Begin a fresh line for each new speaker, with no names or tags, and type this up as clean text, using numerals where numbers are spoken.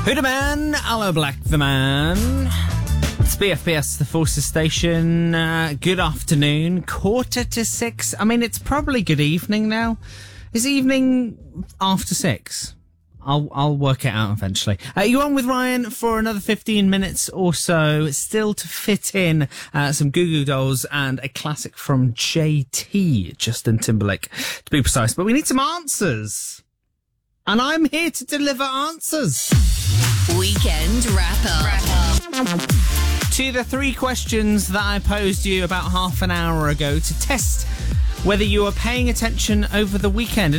Who the man? Hello, Black the man. It's BFBS, the Forces Station. Good afternoon. 5:45. I mean, it's probably good evening now. Is evening after 6? I'll work it out eventually. You're on with Ryan for another 15 minutes or so, still to fit in some Goo Goo Dolls and a classic from JT, Justin Timberlake, to be precise. But we need some answers. And I'm here to deliver answers.
Weekend Wrap-Up.
To the 3 questions that I posed you about half an hour ago to test whether you are paying attention over the weekend.